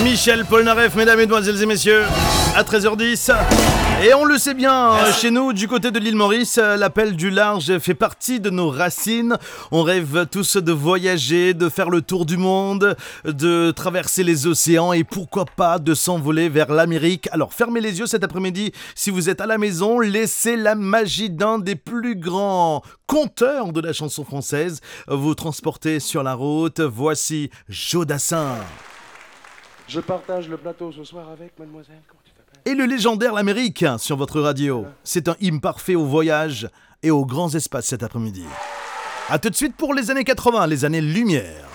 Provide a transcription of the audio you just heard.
Michel Polnareff, mesdames, mesdemoiselles et messieurs, à 13h10. Et on le sait bien, chez nous, du côté de l'île Maurice, l'appel du large fait partie de nos racines. On rêve tous de voyager, de faire le tour du monde, de traverser les océans et pourquoi pas de s'envoler vers l'Amérique. Alors fermez les yeux cet après-midi si vous êtes à la maison, laissez la magie d'un des plus grands conteurs de la chanson française vous transporter sur la route. Voici Jodassin. Je partage le plateau ce soir avec mademoiselle. Comment tu t'appelles ? Et le légendaire l'Amérique sur votre radio. C'est un hymne parfait au voyage et aux grands espaces cet après-midi. A tout de suite pour les années 80, les années Lumière.